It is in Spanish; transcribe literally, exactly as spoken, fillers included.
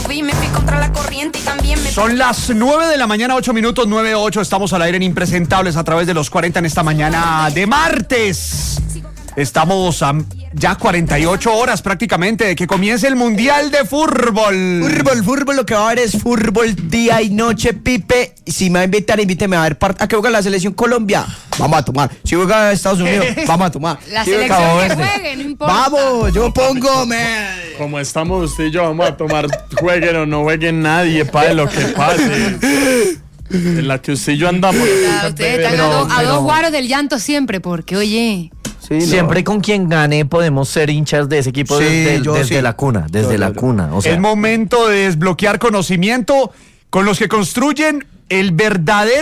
fui, me fui contra la corriente y también me... Son las nueve de la mañana, ocho minutos, nueve ocho. Estamos al aire en Impresentables a través de los cuarenta en esta mañana de martes. Estamos a ya cuarenta y ocho horas prácticamente de que comience el Mundial de Fútbol. Fútbol, fútbol, lo que va a haber es fútbol día y noche, Pipe. Si me va a invitar, invíteme a ver part- a que juega la selección Colombia. Vamos a tomar. Si juega Estados Unidos, vamos a tomar. La Si selección juega- que juegue, no importa. Vamos, yo pongo, me. Como estamos usted y yo, vamos a tomar, jueguen o no jueguen nadie, pase lo que pase. En la que usted y yo andamos. Ah, ustedes están a, do- a dos guaros del llanto siempre, porque, oye... Sí, Siempre no. con quien gane podemos ser hinchas de ese equipo Sí, desde, yo desde sí. la cuna, desde Yo, la yo, yo. cuna. O sea, Es momento de desbloquear conocimiento con los que construyen el verdadero